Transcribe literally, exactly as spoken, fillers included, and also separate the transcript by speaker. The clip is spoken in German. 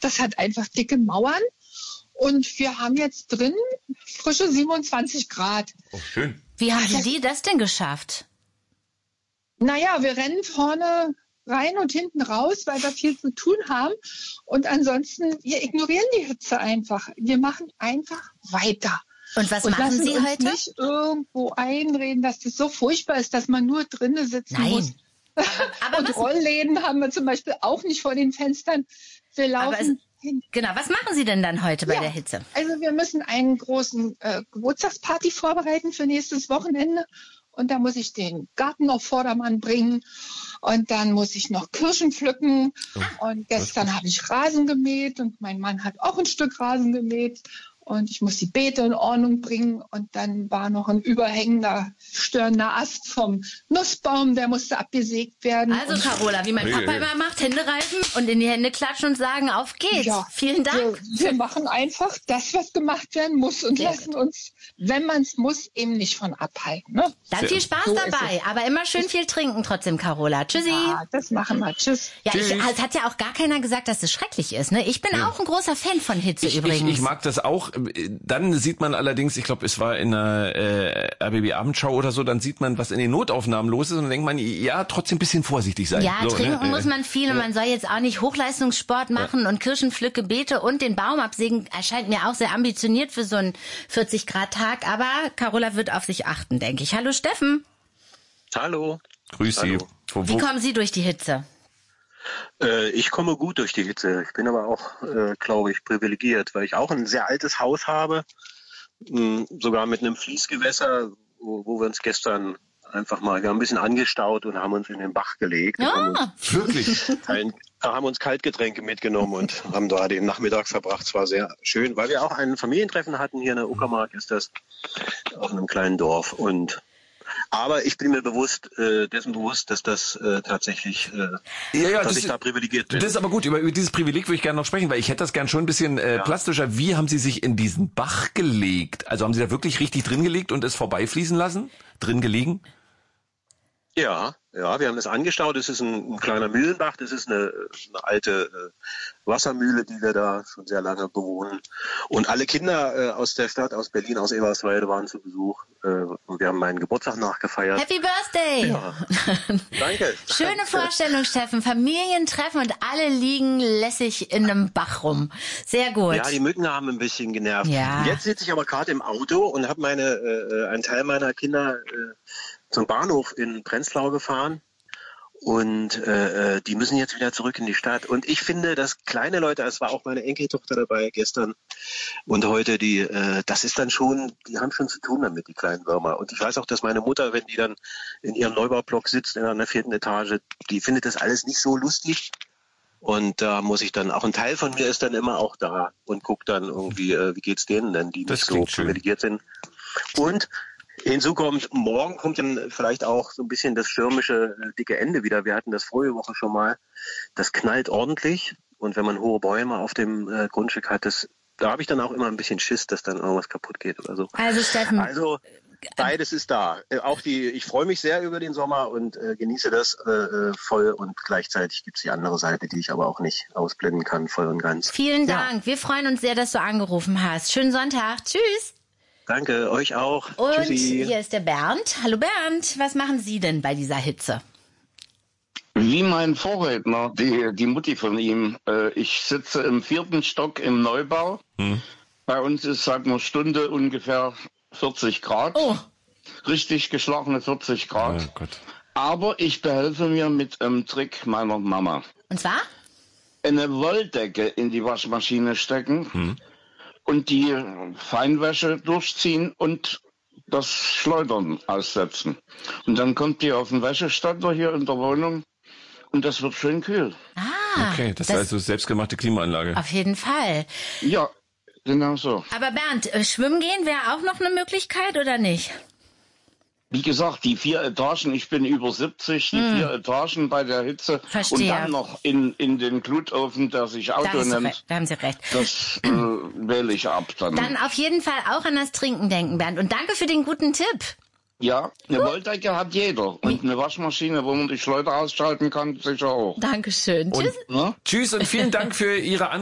Speaker 1: Das hat einfach dicke Mauern. Und wir haben jetzt drin frische siebenundzwanzig Grad.
Speaker 2: Oh, schön.
Speaker 3: Wie haben Sie das denn geschafft?
Speaker 1: Naja, wir rennen vorne rein und hinten raus, weil wir viel zu tun haben. Und ansonsten, wir ignorieren die Hitze einfach. Wir machen einfach weiter.
Speaker 3: Und was
Speaker 1: und
Speaker 3: machen Sie
Speaker 1: uns
Speaker 3: heute?
Speaker 1: Nicht irgendwo einreden, dass das so furchtbar ist, dass man nur drinnen sitzen
Speaker 3: Nein.
Speaker 1: muss.
Speaker 3: Aber, aber
Speaker 1: und
Speaker 3: was,
Speaker 1: Rollläden haben wir zum Beispiel auch nicht vor den Fenstern. Wir laufen
Speaker 3: es,
Speaker 1: hin.
Speaker 3: Genau, was machen Sie denn dann heute bei
Speaker 1: ja,
Speaker 3: der Hitze?
Speaker 1: Also wir müssen einen großen äh, Geburtstagsparty vorbereiten für nächstes Wochenende. Und da muss ich den Garten auf Vordermann bringen. Und dann muss ich noch Kirschen pflücken. Oh, und gestern habe ich Rasen gemäht. Und mein Mann hat auch ein Stück Rasen gemäht. Und ich muss die Beete in Ordnung bringen. Und dann war noch ein überhängender, störender Ast vom Nussbaum. Der musste abgesägt werden.
Speaker 3: Also Carola, wie mein Papa
Speaker 2: Hey.
Speaker 3: immer macht, Hände reifen und in die Hände klatschen und sagen, auf geht's.
Speaker 1: Ja,
Speaker 3: Vielen Dank.
Speaker 1: Wir, wir machen einfach das, was gemacht werden muss. Und
Speaker 3: Sehr
Speaker 1: lassen uns, wenn man es muss, eben nicht von abhalten. Ne?
Speaker 3: Dann
Speaker 2: Sehr
Speaker 3: viel Spaß
Speaker 1: so ist
Speaker 3: dabei. Aber immer schön viel trinken trotzdem, Carola. Tschüssi.
Speaker 1: Ja, das machen wir. Tschüss.
Speaker 3: Ja, ich,
Speaker 2: Tschüss.
Speaker 3: es hat ja auch gar keiner gesagt, dass es schrecklich ist. Ne? Ich bin
Speaker 2: Ja.
Speaker 3: auch ein großer Fan von Hitze
Speaker 2: Ich,
Speaker 3: übrigens.
Speaker 2: ich, ich mag das auch. Dann sieht man allerdings, ich glaube, es war in einer äh, R B B-Abendschau oder so, dann sieht man, was in den Notaufnahmen los ist und dann denkt man, ja, trotzdem ein bisschen vorsichtig sein.
Speaker 3: Ja,
Speaker 2: so,
Speaker 3: trinken
Speaker 2: ne?
Speaker 3: muss man viel und man soll jetzt auch nicht Hochleistungssport machen und Kirschenpflücke, Beete und den Baum absägen. Erscheint mir auch sehr ambitioniert für so einen vierzig Grad Tag. Aber Carola wird auf sich achten, denke ich. Hallo Steffen.
Speaker 4: Hallo.
Speaker 2: Grüß Sie.
Speaker 4: Hallo.
Speaker 2: Wo,
Speaker 3: Wie
Speaker 2: wo,
Speaker 3: kommen Sie durch die Hitze?
Speaker 4: Äh, ich komme gut durch die Hitze. Ich bin aber auch, äh, glaube ich, privilegiert, weil ich auch ein sehr altes Haus habe, mh, sogar mit einem Fließgewässer, wo, wo wir uns gestern einfach mal, wir haben ein bisschen angestaut und haben uns in den Bach gelegt.
Speaker 3: Ja.
Speaker 4: Haben uns,
Speaker 2: wirklich?
Speaker 4: ein, haben uns Kaltgetränke mitgenommen und haben da den Nachmittag verbracht. Es war sehr schön, weil wir auch ein Familientreffen hatten. Hier in der Uckermark ist das, auf einem kleinen Dorf. Und aber ich bin mir bewusst, äh, dessen bewusst, dass das äh, tatsächlich, äh,
Speaker 2: Ja, ja,
Speaker 4: dass
Speaker 2: das
Speaker 4: ich
Speaker 2: ist-
Speaker 4: da privilegiert bin.
Speaker 2: Das ist aber gut, über, über dieses Privileg würde ich gerne noch sprechen, weil ich hätte das gern schon ein bisschen äh,
Speaker 4: Ja.
Speaker 2: plastischer. Wie haben Sie sich in diesen Bach gelegt? Also haben Sie da wirklich richtig drin gelegt und es vorbeifließen lassen? Drin gelegen?
Speaker 4: Ja, ja, wir haben das angestaut. Das ist ein, ein kleiner Mühlenbach. Das ist eine, eine alte äh, Wassermühle, die wir da schon sehr lange bewohnen. Und alle Kinder äh, aus der Stadt, aus Berlin, aus Eberswalde waren zu Besuch. Äh, und wir haben meinen Geburtstag nachgefeiert.
Speaker 3: Happy Birthday!
Speaker 4: Ja. Danke.
Speaker 3: Schöne Vorstellung, Steffen. Familientreffen und alle liegen lässig in einem Bach rum. Sehr gut.
Speaker 4: Ja, die Mücken haben ein bisschen genervt.
Speaker 3: Ja.
Speaker 4: Jetzt sitze ich aber gerade im Auto und habe meine äh, einen Teil meiner Kinder äh, zum Bahnhof in Prenzlau gefahren. Und äh, die müssen jetzt wieder zurück in die Stadt. Und ich finde, dass kleine Leute, es war auch meine Enkeltochter dabei gestern und heute, die, äh, das ist dann schon, die haben schon zu tun damit, die kleinen Würmer. Und ich weiß auch, dass meine Mutter, wenn die dann in ihrem Neubaublock sitzt, in einer vierten Etage, die findet das alles nicht so lustig. Und da muss ich dann, auch ein Teil von mir ist dann immer auch da und guckt dann irgendwie, äh, wie geht's denen denn, die
Speaker 2: Das
Speaker 4: nicht so
Speaker 2: klingt schön.
Speaker 4: privilegiert sind. Und hinzu kommt, morgen kommt dann vielleicht auch so ein bisschen das stürmische äh, dicke Ende wieder. Wir hatten das vorige Woche schon mal. Das knallt ordentlich. Und wenn man hohe Bäume auf dem äh, Grundstück hat, das, da habe ich dann auch immer ein bisschen Schiss, dass dann irgendwas kaputt geht oder so.
Speaker 3: Also Steffen,
Speaker 4: Also beides ist da. Äh, auch die, ich freue mich sehr über den Sommer und äh, genieße das äh, äh, voll. Und gleichzeitig gibt's die andere Seite, die ich aber auch nicht ausblenden kann, voll und ganz.
Speaker 3: vielen
Speaker 4: Ja.
Speaker 3: Dank. Wir freuen uns sehr, dass du angerufen hast. Schönen Sonntag. Tschüss.
Speaker 4: Danke, euch auch.
Speaker 3: Und
Speaker 4: Tschüssi.
Speaker 3: hier ist der Bernd. Hallo Bernd, was machen Sie denn bei dieser Hitze?
Speaker 5: Wie mein Vorredner, die, die Mutti von ihm. Äh, ich sitze im vierten Stock im Neubau.
Speaker 2: Hm.
Speaker 5: Bei uns ist seit einer Stunde ungefähr vierzig Grad.
Speaker 3: Oh,
Speaker 5: Richtig geschlagene vierzig Grad.
Speaker 2: Oh Gott.
Speaker 5: Aber ich behelfe mir mit einem Trick meiner Mama.
Speaker 3: und zwar?
Speaker 5: Eine Wolldecke in die Waschmaschine stecken und die Feinwäsche durchziehen und das Schleudern aussetzen. Und dann kommt die auf den Wäscheständer hier in der Wohnung und das wird schön kühl.
Speaker 3: Ah,
Speaker 2: Okay, das, ist also selbstgemachte Klimaanlage.
Speaker 3: auf jeden Fall.
Speaker 5: Ja, genau so.
Speaker 3: Aber Bernd, äh, schwimmen gehen wäre auch noch eine Möglichkeit oder nicht?
Speaker 5: Wie gesagt, die vier Etagen, ich bin über siebzig, die vier Etagen bei der Hitze
Speaker 3: Verstehe.
Speaker 5: und dann noch in, in den Glutofen, der sich
Speaker 3: Da,
Speaker 5: Auto
Speaker 3: hast du
Speaker 5: nennt,
Speaker 3: recht, da haben Sie recht.
Speaker 5: das äh, wähle ich ab dann.
Speaker 3: Dann auf jeden Fall auch an das Trinken denken, Bernd. Und danke für den guten Tipp.
Speaker 5: Ja, eine Wolldecke hat jeder und eine Waschmaschine, wo man die Schleuder ausschalten kann, sicher auch.
Speaker 3: Dankeschön. Tschüss.
Speaker 5: Ne?
Speaker 2: Tschüss und vielen Dank für Ihre Antwort.